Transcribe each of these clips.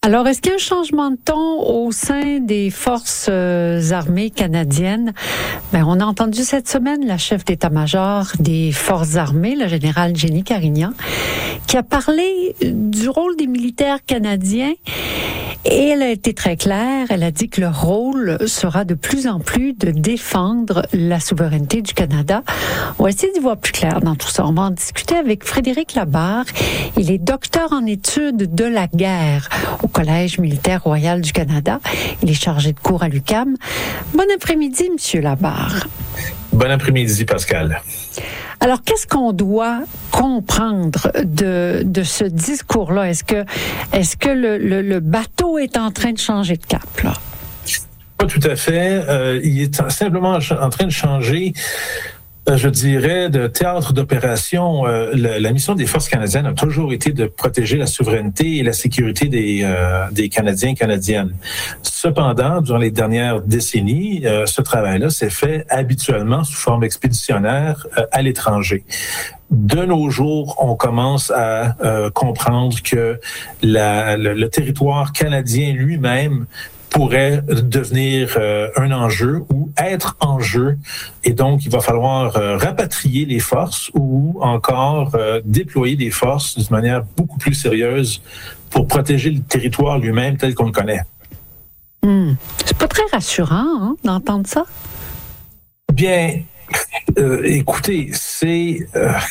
Alors, est-ce qu'il y a un changement de ton au sein des forces armées canadiennes? On a entendu cette semaine la chef d'état-major des forces armées, le général Jenny Carignan, qui a parlé du rôle des militaires canadiens. Et elle a été très claire, elle a dit que leur rôle sera de plus en plus de défendre la souveraineté du Canada. On va essayer d'y voir plus clair dans tout ça. On va en discuter avec Frédéric Labarre. Il est docteur en études de la guerre au Collège militaire royal du Canada. Il est chargé de cours à l'UQAM. Bon après-midi, Monsieur Labarre. Bon après-midi, Pascal. Alors, qu'est-ce qu'on doit comprendre de ce discours-là? Est-ce que le bateau est en train de changer de cap, là? Pas tout à fait. Il est simplement en train de changer, je dirais, de théâtre d'opération. La mission des forces canadiennes a toujours été de protéger la souveraineté et la sécurité des Canadiens et Canadiennes. Cependant, durant les dernières décennies, ce travail-là s'est fait habituellement sous forme expéditionnaire à l'étranger. De nos jours, on commence à comprendre que le territoire canadien lui-même pourrait devenir un enjeu ou être en jeu. Et donc, il va falloir rapatrier les forces ou encore déployer des forces d'une manière beaucoup plus sérieuse pour protéger le territoire lui-même tel qu'on le connaît. C'est pas très rassurant d'entendre ça. Bien, écoutez, c'est...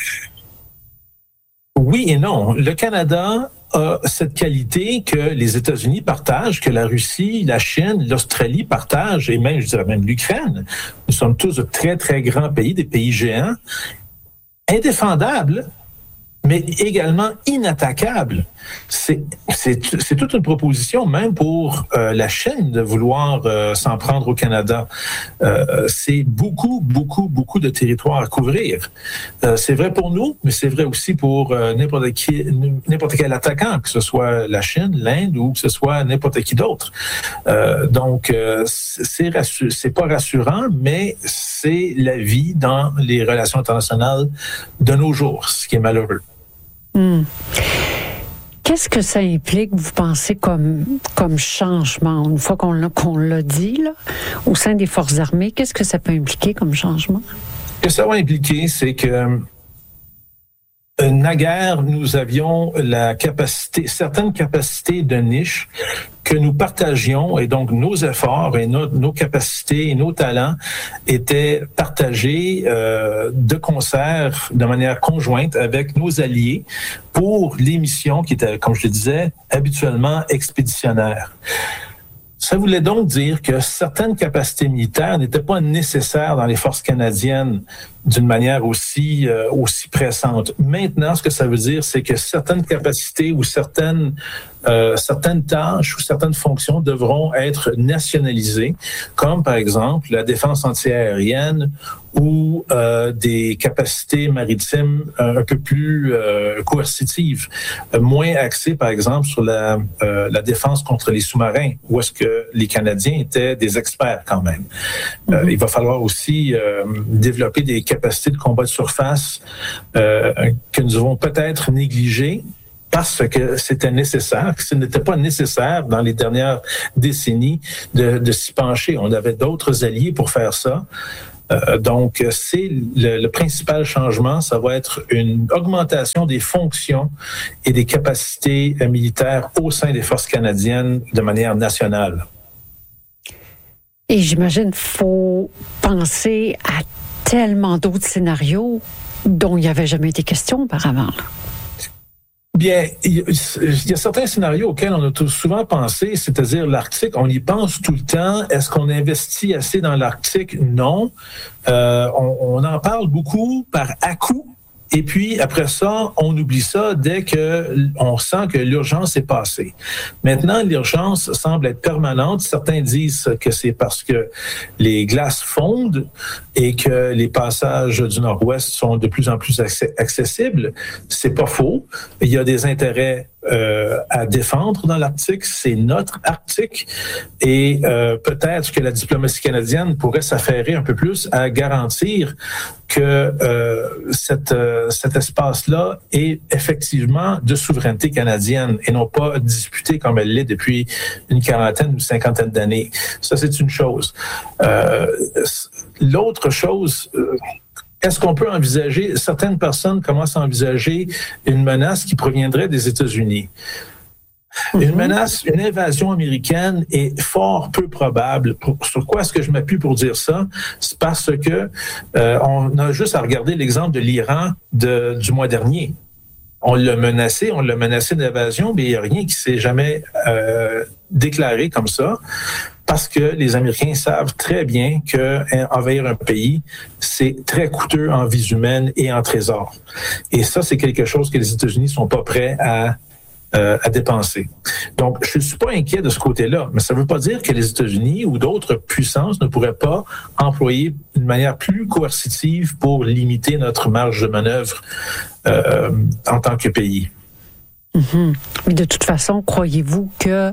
oui et non. Le Canada a cette qualité que les États-Unis partagent, que la Russie, la Chine, l'Australie partagent, et même, je dirais même l'Ukraine. Nous sommes tous de très, très grands pays, des pays géants, indéfendables, mais également inattaquables. C'est toute une proposition, même pour la Chine, de vouloir s'en prendre au Canada. C'est beaucoup de territoires à couvrir. C'est vrai pour nous, mais c'est vrai aussi pour n'importe quel attaquant, que ce soit la Chine, l'Inde ou que ce soit n'importe qui d'autre. Donc, c'est pas rassurant, mais c'est la vie dans les relations internationales de nos jours, ce qui est malheureux. Qu'est-ce que ça implique, vous pensez, comme changement? Une fois qu'on l'a dit, là, au sein des forces armées, qu'est-ce que ça peut impliquer comme changement? Ce que ça va impliquer, c'est que naguère, nous avions certaines capacités de niche que nous partagions, et donc nos efforts et nos capacités et nos talents étaient partagés de concert, de manière conjointe avec nos alliés pour les missions qui étaient, comme je le disais, habituellement expéditionnaires. Ça voulait donc dire que certaines capacités militaires n'étaient pas nécessaires dans les forces canadiennes d'une manière aussi pressante. Maintenant, ce que ça veut dire, c'est que certaines capacités ou certaines tâches ou certaines fonctions devront être nationalisées, comme par exemple la défense antiaérienne ou des capacités maritimes un peu plus coercitives, moins axées par exemple sur la défense contre les sous-marins, où est-ce que les Canadiens étaient des experts quand même. Il va falloir aussi développer des capacités de combat de surface que nous avons peut-être négligées parce que c'était nécessaire, que ce n'était pas nécessaire dans les dernières décennies de s'y pencher. On avait d'autres alliés pour faire ça. Donc, c'est le principal changement, ça va être une augmentation des fonctions et des capacités militaires au sein des forces canadiennes de manière nationale. Et j'imagine qu'il faut penser à tellement d'autres scénarios dont il n'y avait jamais été question auparavant. Bien, il y a certains scénarios auxquels on a souvent pensé, c'est-à-dire l'Arctique. On y pense tout le temps. Est-ce qu'on investit assez dans l'Arctique? Non. On en parle beaucoup par à-coup. Et puis, après ça, on oublie ça dès qu'on sent que l'urgence est passée. Maintenant, l'urgence semble être permanente. Certains disent que c'est parce que les glaces fondent et que les passages du Nord-Ouest sont de plus en plus accessibles. C'est pas faux. Il y a des intérêts à défendre dans l'Arctique, c'est notre Arctique, et peut-être que la diplomatie canadienne pourrait s'affairer un peu plus à garantir que cet espace-là est effectivement de souveraineté canadienne et non pas disputé comme elle l'est depuis une quarantaine ou cinquantaine d'années. Ça, c'est une chose. L'autre chose... Est-ce qu'on peut envisager, certaines personnes commencent à envisager une menace qui proviendrait des États-Unis. Une menace, une invasion américaine est fort peu probable. Sur quoi est-ce que je m'appuie pour dire ça? C'est parce que on a juste à regarder l'exemple de l'Iran du mois dernier. On l'a menacé d'invasion, mais il n'y a rien qui s'est jamais déclaré comme ça. Parce que les Américains savent très bien qu'envahir un pays, c'est très coûteux en vies humaines et en trésors. Et ça, c'est quelque chose que les États-Unis sont pas prêts à dépenser. Donc, je ne suis pas inquiet de ce côté-là, mais ça ne veut pas dire que les États-Unis ou d'autres puissances ne pourraient pas employer une manière plus coercitive pour limiter notre marge de manœuvre en tant que pays. Mm-hmm. Mais de toute façon, croyez-vous que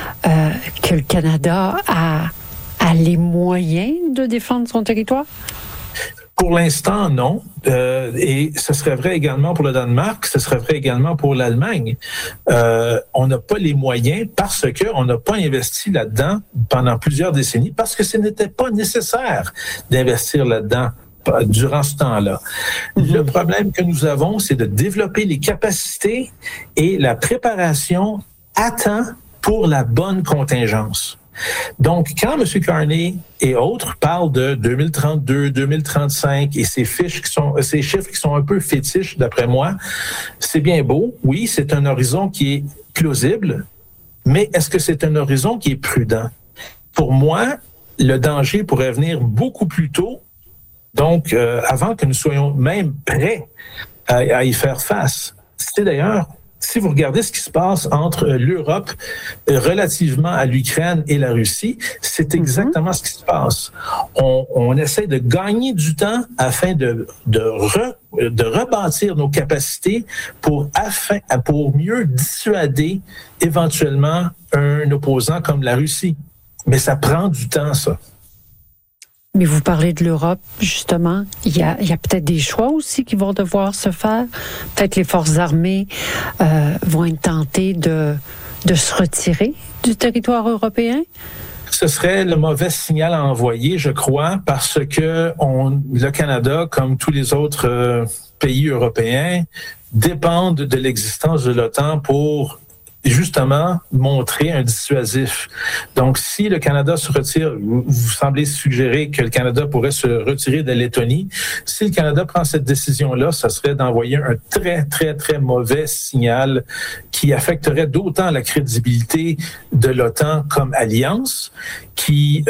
le Canada a les moyens de défendre son territoire? Pour l'instant, non. Et ce serait vrai également pour le Danemark, ce serait vrai également pour l'Allemagne. On n'a pas les moyens parce qu'on n'a pas investi là-dedans pendant plusieurs décennies, parce que ce n'était pas nécessaire d'investir là-dedans durant ce temps-là. Le problème que nous avons, c'est de développer les capacités et la préparation à temps pour la bonne contingence. Donc, quand M. Carney et autres parlent de 2032, 2035 et ces chiffres qui sont un peu fétiches, d'après moi, c'est bien beau. Oui, c'est un horizon qui est plausible, mais est-ce que c'est un horizon qui est prudent? Pour moi, le danger pourrait venir beaucoup plus tôt. Donc, avant que nous soyons même prêts à y faire face. C'est d'ailleurs, si vous regardez ce qui se passe entre l'Europe relativement à l'Ukraine et la Russie, c'est exactement ce qui se passe. On essaie de gagner du temps afin de rebâtir nos capacités pour mieux dissuader éventuellement un opposant comme la Russie. Mais ça prend du temps, ça. Mais vous parlez de l'Europe, justement. Il y a peut-être des choix aussi qui vont devoir se faire. Peut-être les forces armées vont être tentées de se retirer du territoire européen. Ce serait le mauvais signal à envoyer, je crois, parce que le Canada, comme tous les autres pays européens, dépendent de l'existence de l'OTAN pour justement montrer un dissuasif. Donc, si le Canada se retire, vous semblez suggérer que le Canada pourrait se retirer de la Lettonie. Si le Canada prend cette décision-là, ça serait d'envoyer un très, très, très mauvais signal qui affecterait d'autant la crédibilité de l'OTAN comme alliance, qui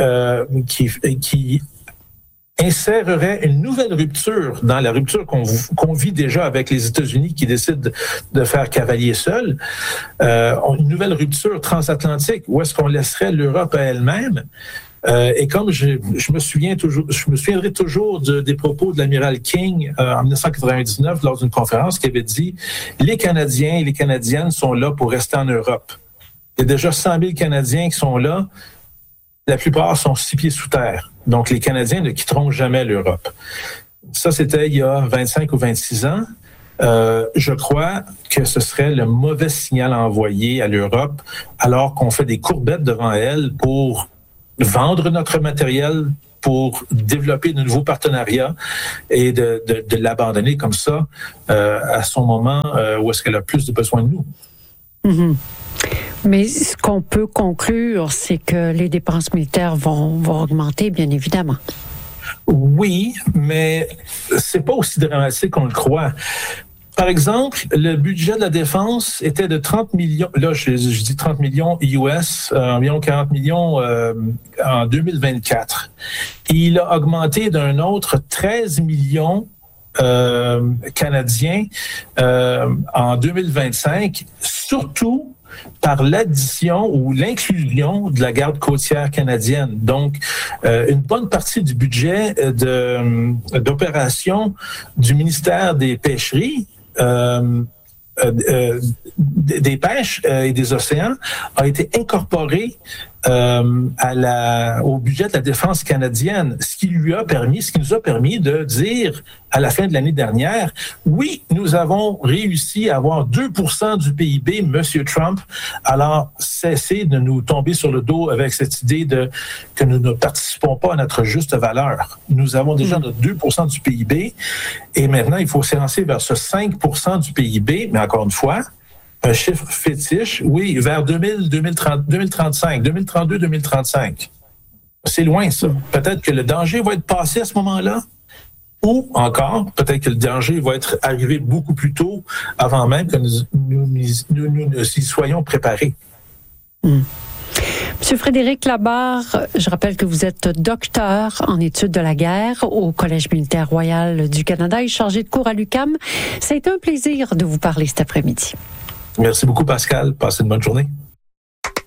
insérerait une nouvelle rupture dans la rupture qu'on vit déjà avec les États-Unis qui décident de faire cavalier seul, une nouvelle rupture transatlantique où est-ce qu'on laisserait l'Europe à elle-même. Et comme je me souviendrai toujours des propos de l'amiral King en 1999 lors d'une conférence qui avait dit « Les Canadiens et les Canadiennes sont là pour rester en Europe. Il y a déjà 100 000 Canadiens qui sont là. La plupart sont 6 pieds sous terre. Donc, les Canadiens ne quitteront jamais l'Europe. » Ça, c'était il y a 25 ou 26 ans. Je crois que ce serait le mauvais signal à envoyer à l'Europe alors qu'on fait des courbettes devant elle pour vendre notre matériel, pour développer de nouveaux partenariats et de l'abandonner comme ça à son moment où est-ce qu'elle a plus de besoin de nous. Mm-hmm. Mais ce qu'on peut conclure, c'est que les dépenses militaires vont augmenter, bien évidemment. Oui, mais c'est pas aussi dramatique qu'on le croit. Par exemple, le budget de la défense était de 30 millions, là je dis 30 millions US, environ 40 millions en 2024. Il a augmenté d'un autre 13 millions canadiens en 2025, surtout par l'addition ou l'inclusion de la garde côtière canadienne. Donc, une bonne partie du budget d'opération du ministère des Pêcheries des pêches et des océans a été incorporé au budget de la défense canadienne, ce qui nous a permis de dire à la fin de l'année dernière, oui, nous avons réussi à avoir 2% du PIB, Monsieur Trump, alors cessez de nous tomber sur le dos avec cette idée que nous ne participons pas à notre juste valeur. Nous avons déjà notre 2% du PIB et maintenant il faut s'élancer vers ce 5% du PIB, mais encore une fois, un chiffre fétiche, oui, vers 2035, 2032, 2035. C'est loin, ça. Peut-être que le danger va être passé à ce moment-là, ou encore, peut-être que le danger va être arrivé beaucoup plus tôt, avant même que nous y soyons préparés. Monsieur Frédéric Labarre, je rappelle que vous êtes docteur en études de la guerre au Collège militaire royal du Canada et chargé de cours à l'UQAM. Ça a été un plaisir de vous parler cet après-midi. Merci beaucoup, Pascal. Passez une bonne journée.